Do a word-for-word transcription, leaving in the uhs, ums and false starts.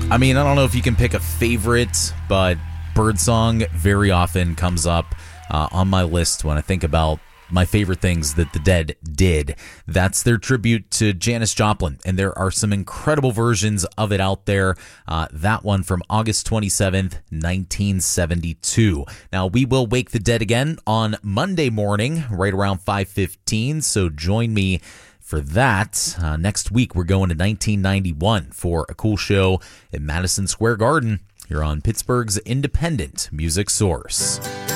I mean, I don't know if you can pick a favorite, but Birdsong very often comes up uh, on my list when I think about my favorite things that the Dead did. That's their tribute to Janis Joplin, and there are some incredible versions of it out there. Uh, that one from August twenty-seventh, nineteen seventy-two. Now, we will wake the dead again on Monday morning, right around five fifteen, so join me for that. Uh, next week, we're going to nineteen ninety-one for a cool show at Madison Square Garden here on Pittsburgh's independent music source.